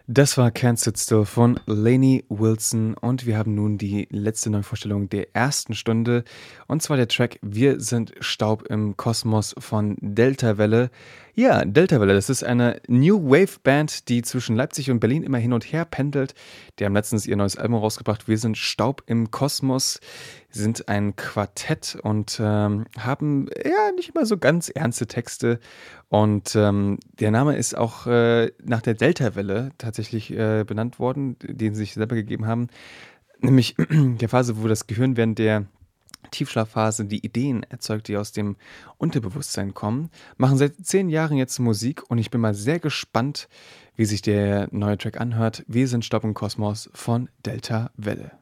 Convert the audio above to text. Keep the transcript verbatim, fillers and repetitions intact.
Das war „Can't Sit Still“ von Lainey Wilson und wir haben nun die letzte Neuvorstellung der ersten Stunde, und zwar der Track „Wir sind Staub im Kosmos“ von Deltawelle. Ja, Deltawelle, das ist eine New-Wave-Band, die zwischen Leipzig und Berlin immer hin und her pendelt. Die haben letztens ihr neues Album rausgebracht, „Wir sind Staub im Kosmos“, sind ein Quartett und, ähm, haben, ja, nicht immer so ganz ernste Texte. Und, ähm, der Name ist auch, äh, nach der Deltawelle tatsächlich, äh, benannt worden, den sie sich selber gegeben haben, nämlich der Phase, wo das Gehirn während der Tiefschlafphase die Ideen erzeugt, die aus dem Unterbewusstsein kommen. Machen seit zehn Jahren jetzt Musik und ich bin mal sehr gespannt, wie sich der neue Track anhört. „Wir sind Staub im Kosmos“ von Deltawelle.